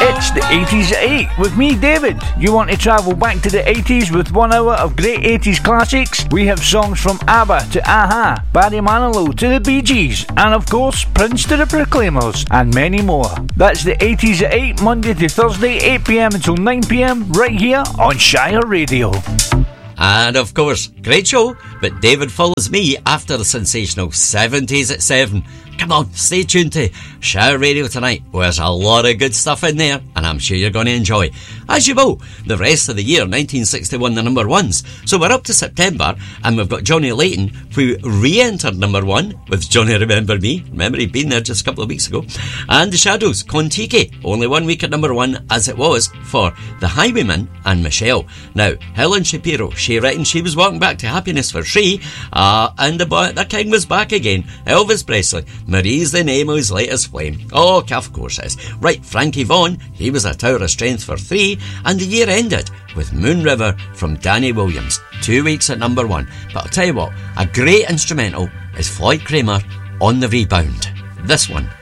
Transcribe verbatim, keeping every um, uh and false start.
It's the eighties at eight with me, David. You want to travel back to the eighties with one hour of great eighties classics? We have songs from ABBA to a-ha, Barry Manilow to the Bee Gees, and of course Prince to the Proclaimers, and many more. That's the eighties at eight, Monday to Thursday, eight p.m. until nine p.m, right here on Shire Radio. And of course, great show, but David follows me after the sensational seventies at seven. Come on, stay tuned to Shire Radio tonight. There's a lot of good stuff in there, and I'm sure you're going to enjoy, as you will, the rest of the year, nineteen sixty-one, the number ones. So we're up to September, and we've got Johnny Layton, who re-entered number one with Johnny Remember Me. Remember, he'd been there just a couple of weeks ago. And The Shadows, Kon-Tiki, only one week at number one, as it was for The Highwayman and Michelle. Now, Helen Shapiro, she reckoned she was walking back to happiness for free, uh, and the, boy, the king was back again. Elvis Presley, Marie's the name of his latest flame. Oh, of course it is. Right, Frankie Vaughan, he was a tower of strength for three, and the year ended with Moon River from Danny Williams, two weeks at number one. But I'll tell you what, a great instrumental is Floyd Kramer, On the Rebound. This one